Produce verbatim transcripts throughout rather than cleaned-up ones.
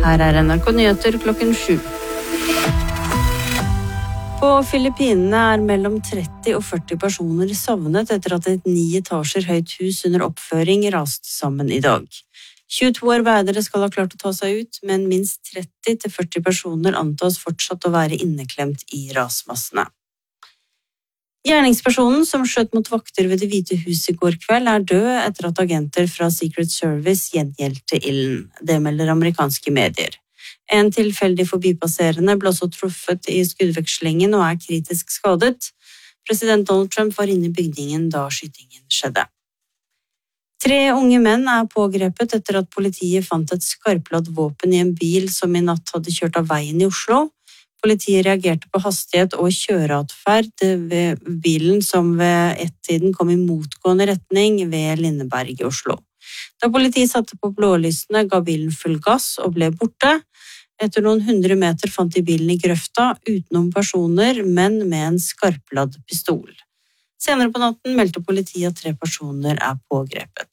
Her er N R K Nyheter klokken sju. På Filippinene er mellom tretti og førti personer savnet etter at et ni etasjer høyt hus under oppføring raste sammen i dag. tjueto arbeidere skal ha klart å ta seg ut, men minst tretti til førti personer antas fortsatt å være inneklemt i rasmassene. Gjerningspersonen som skjøt mot vakter ved Det hvite hus i går kveld er død etter at agenter fra Secret Service gjengjeldte ilden. Det melder amerikanske medier. En tilfeldig forbipasserende ble også truffet i skuddvekslingen og er kritisk skadet. President Donald Trump var inne i bygningen da skytingen skjedde. Tre unge menn er pågrepet etter at politiet fant et skarpladd våpen i en bil som i natt hadde kjørt av veien i Oslo. Politiet reagerte på hastighet og kjøreatferd ved bilen som ved ett-tiden kom i motgående retning ved Lindeberg i Oslo. Da politiet satte på blålysene, ga bilen full gass og ble borte. Etter noen hundre meter fant de bilen i grøfta utenom personer, men med en skarpladd pistol. Senere på natten meldte politiet at tre personer er pågrepet.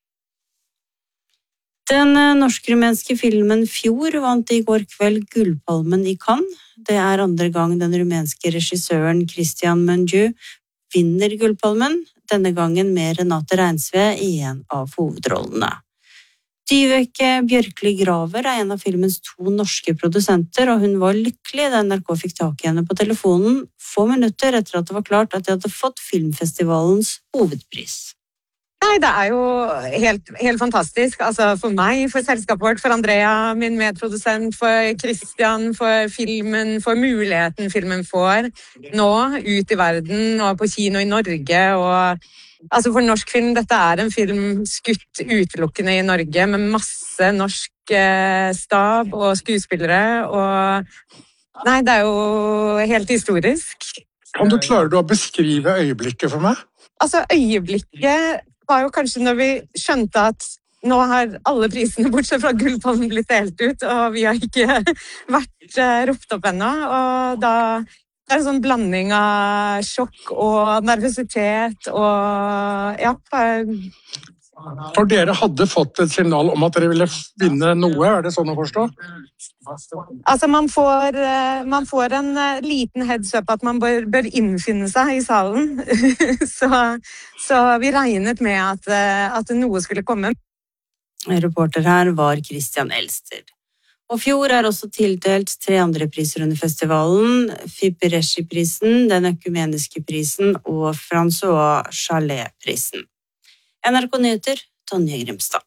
Den norsk-rumenske filmen Fjord vant i går kveld Gullpalmen i Cannes. Det er andre gang den rumenske regissøren Christian Mungiu vinner Gullpalmen, denne gangen med Renate Reinsve i en av hovedrollene. Dyveke Bjørkli Graver er en av filmens to norske produsenter, og hun var lykkelig da N R K fikk tak i henne på telefonen få minutter etter at det var klart at de hadde fått filmfestivalens hovedpris. Nei, det er jo helt, helt fantastisk. Altså for meg, for selskapet vårt, for Andrea, min medprodusent, for Christian, for filmen, for muligheten filmen får nå ut i verden og på kino i Norge. Og, altså for norsk film, dette er en film skutt utelukkende i Norge med masse norsk eh, stab og skuespillere. Og nei, det er jo helt historisk. Om du klarer du å beskrive øyeblikket for meg? Altså øyeblikket var jo kanskje når vi skjønte at nå har alle prisene bortsett fra Gullpalmen blitt delt ut, og vi har ikke vært uh, ropt opp ennå. Og da det er en sånn blanding av sjokk og nervøsitet og ja. For dere hadde fått et signal om at dere ville vinne noe, er det sånn å forstå? Altså man får, man får en liten heads up at man bør, bør innfinne seg i salen, så, så vi regnet med at, at noe skulle komme. Reporter her var Christian Elster. Og Fjord er også tildelt tre andre priser under festivalen, Fiperesci-prisen, Den økumeniske prisen og François Chalet-prisen. N R K Nyheter, Tonje Grimstad.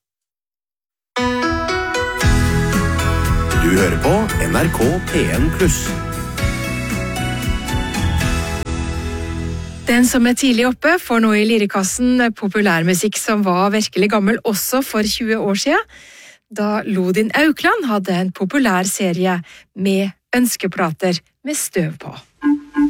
Du hører på N R K P en pluss. Den som er tidlig oppe får nå i lirekassen populærmusikk som var virkelig gammel også for tjue år siden, da Lodin Aukland hadde en populær serie med ønskeplater med støv på.